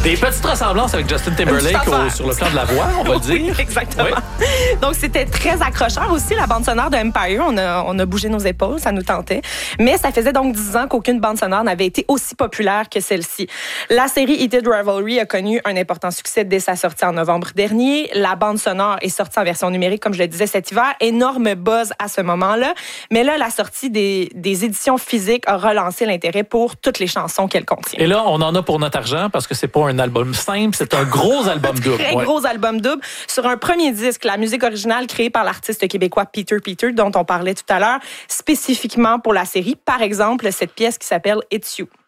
Des petites ressemblances avec Justin Timberlake sur le plan de la voix, on va le dire. Oui, exactement. Oui. Donc, c'était très accrocheur aussi, la bande sonore de Empire. On a bougé nos épaules, ça nous tentait. Mais ça faisait donc 10 ans qu'aucune bande sonore n'avait été aussi populaire que celle-ci. La série Heated Rivalry a connu un important succès dès sa sortie en novembre dernier. La bande sonore est sortie en version numérique, comme je le disais, cet hiver. Énorme buzz à ce moment-là. Mais là, la sortie des éditions physiques a relancé l'intérêt pour toutes les chansons qu'elle contient. Et là, on en a pour notre argent parce que c'est pas un album simple, c'est un gros album double. Très gros album double. Sur un premier disque, la musique originale créée par l'artiste québécois Peter Peter, dont on parlait tout à l'heure, spécifiquement pour la série. Par exemple, cette pièce qui s'appelle It's You.